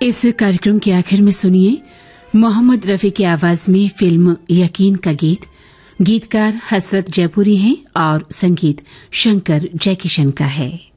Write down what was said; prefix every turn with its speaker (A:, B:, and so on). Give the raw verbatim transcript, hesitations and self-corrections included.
A: इस कार्यक्रम के आखिर में सुनिए मोहम्मद रफी की आवाज में फिल्म यकीन का गीत। गीतकार हसरत जयपुरी हैं और संगीत शंकर जयकिशन का है।